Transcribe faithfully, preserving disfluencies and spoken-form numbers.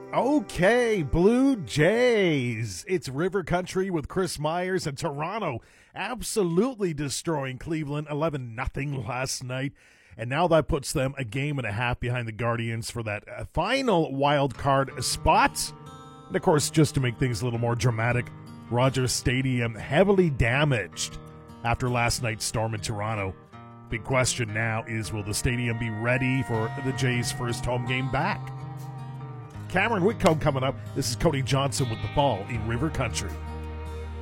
Okay, Blue Jays. It's River Country with Chris Myers and Toronto absolutely destroying Cleveland eleven nothing last night. And now that puts them a game and a half behind the Guardians for that uh, final wild card spot. And of course, just to make things a little more dramatic, Rogers Stadium heavily damaged after last night's storm in Toronto. Big question now is, will the stadium be ready for the Jays' first home game back? Cameron Whitcomb coming up. This is Cody Johnson with the ball in River Country.